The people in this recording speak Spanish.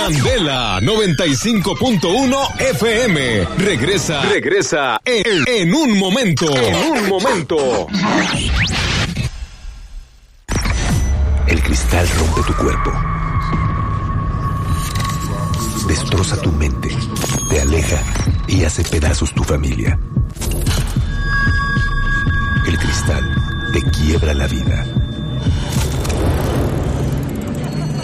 Candela 95.1 FM. Regresa en un momento. El cristal rompe tu cuerpo. Destroza tu mente. Te aleja y hace pedazos tu familia. El cristal te quiebra la vida.